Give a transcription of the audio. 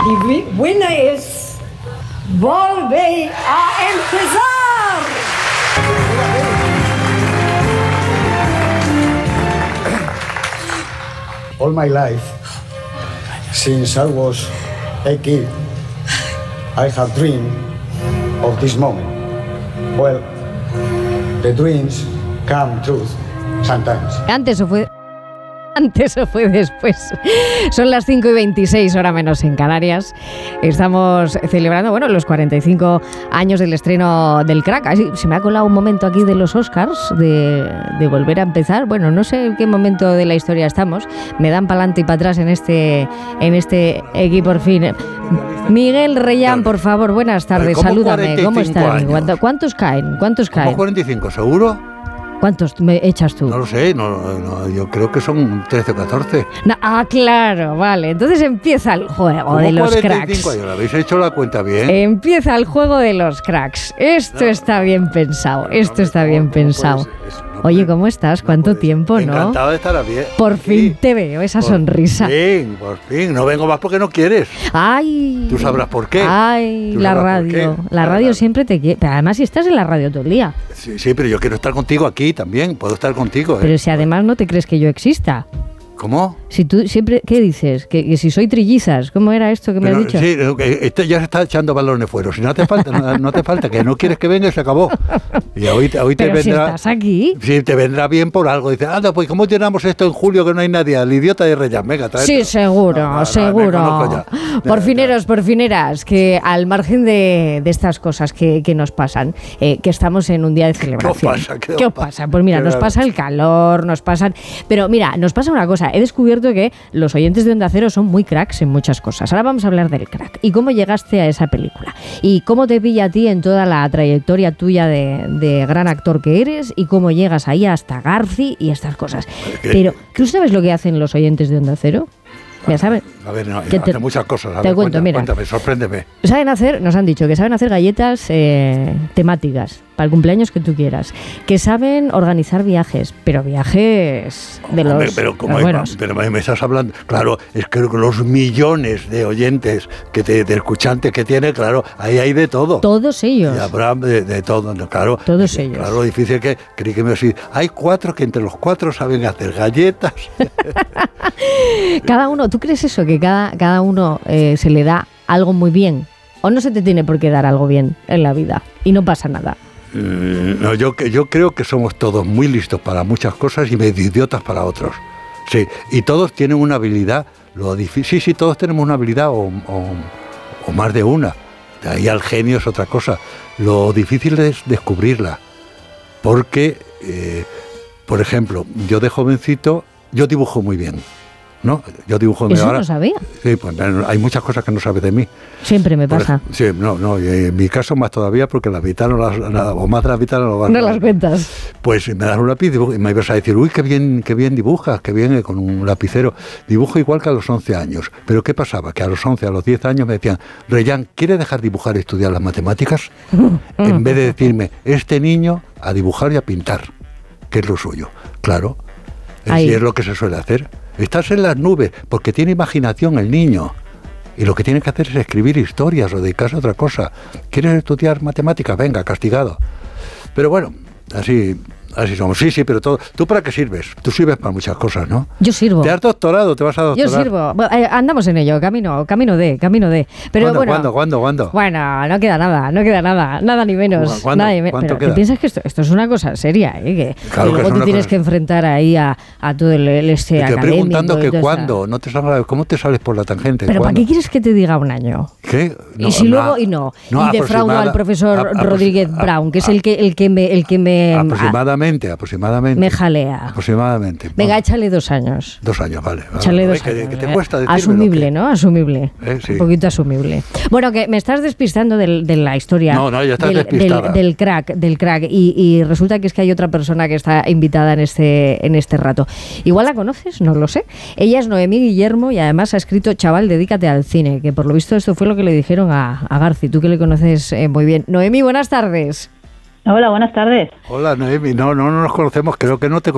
Y buena es volver a empezar. All my life, since I was a kid, I have dreamed of this moment. Well, the dreams come true sometimes. Antes o fue después. Son las 5:26, hora menos en Canarias. Estamos celebrando, los 45 años del estreno del Crack. Así, se me ha colado un momento aquí de los Oscars, de volver a empezar. Bueno, no sé en qué momento de la historia estamos. Me dan para adelante y para atrás en este equipo, por fin. Miguel Reyán, por favor, buenas tardes. Salúdame. ¿Cómo estás? ¿Cuántos caen? ¿Cómo 45? ¿Seguro? ¿Cuántos me echas tú? No lo sé, yo creo que son 13 o 14. Claro, vale. Entonces empieza el juego de los 45 cracks. ¿Lo habéis hecho la cuenta bien? Empieza el juego de los cracks. Esto está bien pensado, está bien pensado. Oye, ¿cómo estás? ¿Cuánto tiempo, no? Encantado de estar aquí. Por fin te veo esa sonrisa. Por fin. No vengo más porque no quieres. Ay. Tú sabrás por qué. Ay, la radio. La radio siempre te quiere. Pero además si estás en la radio todo el día. Sí, pero yo quiero estar contigo aquí también. Puedo estar contigo. Pero si además no te crees que yo exista. ¿Cómo? Si tú siempre, ¿qué dices? Que si soy trillizas, ¿cómo era esto que me has dicho? Sí, ya se está echando balones fuera. Si no te falta, que no quieres que venga y se acabó. Y hoy te pero vendrá. Si estás aquí. Sí, te vendrá bien por algo. Dices, pues ¿cómo llenamos esto en julio que no hay nadie? Al idiota de Reyán, venga, tráete. Sí, seguro. Por fineras, que al margen de estas cosas que nos pasan, que estamos en un día de celebración. ¿Qué os pasa? Pues mira, nos pasa el calor, nos pasa una cosa. He descubierto que los oyentes de Onda Cero son muy cracks en muchas cosas. Ahora vamos a hablar del Crack y cómo llegaste a esa película y cómo te pilla a ti en toda la trayectoria tuya de gran actor que eres y cómo llegas ahí hasta Garci y estas cosas. Pero, ¿tú sabes lo que hacen los oyentes de Onda Cero? Ya sabes. A ver, hacen muchas cosas. Te cuento, mira. Cuéntame, sorpréndeme. Nos han dicho que saben hacer galletas temáticas para el cumpleaños que tú quieras, que saben organizar viajes, pero viajes de los buenos. Pero me estás hablando, claro, es que los millones de oyentes de escuchantes que tiene, claro, ahí hay de todo. Todos ellos. Y habrá de todo, claro. Todos ellos. Claro, lo difícil que creí que me iba a decir, hay 4 que entre los 4 saben hacer galletas. Cada uno, ¿tú crees eso? Que cada uno se le da algo muy bien. ¿O no se te tiene por qué dar algo bien en la vida? Y no pasa nada. No, yo creo que somos todos muy listos para muchas cosas y medio idiotas para otros. Sí, y todos tienen una habilidad. Lo difícil, sí, todos tenemos una habilidad o más de una. De ahí al genio es otra cosa. Lo difícil es descubrirla. Porque, por ejemplo, yo de jovencito, yo dibujo muy bien. ¿No? Yo dibujo ¿Eso ahora. no sabía? Sí, pues hay muchas cosas que no sabes de mí. Siempre me pasa. Sí, no, y en mi caso más todavía porque las vital o más de las vital no las cuentas. Pues me das un lápiz y me ibas a decir, uy, qué bien dibujas, qué bien con un lapicero. Dibujo igual que a los 11 años. Pero ¿qué pasaba? Que a los 11, a los 10 años me decían, Reyán, ¿quiere dejar dibujar y estudiar las matemáticas? En vez de decirme, este niño a dibujar y a pintar, que es lo suyo. Claro, es lo que se suele hacer. Estás en las nubes, porque tiene imaginación el niño. Y lo que tiene que hacer es escribir historias o dedicarse a otra cosa. ¿Quieres estudiar matemáticas? Venga, castigado. Pero bueno, así somos. Sí, pero todo. ¿Tú para qué sirves? Tú sirves para muchas cosas, ¿no? Yo sirvo. ¿Te has doctorado? ¿Te vas a doctorar? Yo sirvo. Andamos en ello, camino de. Pero ¿Cuándo? Bueno, no queda nada ni menos. Pero queda? ¿Piensas que esto es una cosa seria? Que luego te tienes que enfrentar ahí a todo el académico. Te estoy preguntando que cuándo. No te sabes, ¿cómo te sales por la tangente? ¿Pero para qué quieres que te diga un año? ¿Qué? Y si luego y defraudo al profesor Rodríguez Brown, que es el que me aproximadamente. Me jalea. Aproximadamente. Venga, échale 2 años. 2 años, vale. Échale 2 años. ¿Qué te cuesta decirme? Asumible, ¿no? Asumible. Sí. Un poquito asumible. Bueno, que me estás despistando de la historia. No, ya estás despistada. Del crack. Y resulta que es que hay otra persona que está invitada en este rato. Igual la conoces, no lo sé. Ella es Noemí Guillermo y además ha escrito Chaval, dedícate al cine, que por lo visto esto fue lo que le dijeron a Garci, tú que le conoces muy bien. Noemí, buenas tardes. Hola, buenas tardes. Hola, Noemí. No nos conocemos, creo que no te